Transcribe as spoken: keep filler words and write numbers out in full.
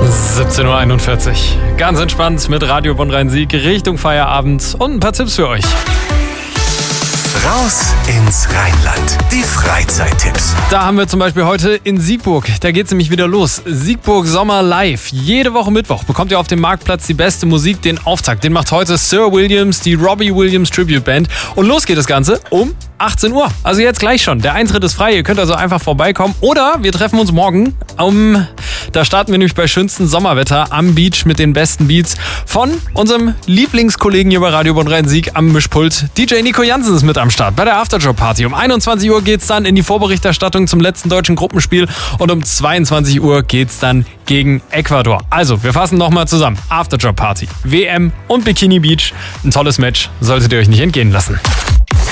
siebzehn Uhr einundvierzig. Ganz entspannt mit Radio Bonn-Rhein-Sieg Richtung Feierabend und ein paar Tipps für euch. Raus ins Rheinland. Die Freizeittipps. Da haben wir zum Beispiel heute in Siegburg. Da geht's nämlich wieder los. Siegburg Sommer Live. Jede Woche Mittwoch bekommt ihr auf dem Marktplatz die beste Musik. Den Auftakt, den macht heute Sir Williams, die Robbie Williams Tribute Band. Und los geht das Ganze um achtzehn Uhr. Also jetzt gleich schon. Der Eintritt ist frei. Ihr könnt also einfach vorbeikommen. Oder wir treffen uns morgen. Um, da starten wir nämlich bei schönstem Sommerwetter am Beach mit den besten Beats von unserem Lieblingskollegen hier bei Radio Bonn-Rhein-Sieg am Mischpult. D J Nico Jansen ist mit am Start bei der Afterjob-Party. Um einundzwanzig Uhr geht's dann in die Vorberichterstattung zum letzten deutschen Gruppenspiel und um zweiundzwanzig Uhr geht's dann gegen Ecuador. Also, wir fassen nochmal zusammen. Afterjob-Party, W M und Bikini Beach. Ein tolles Match, solltet ihr euch nicht entgehen lassen.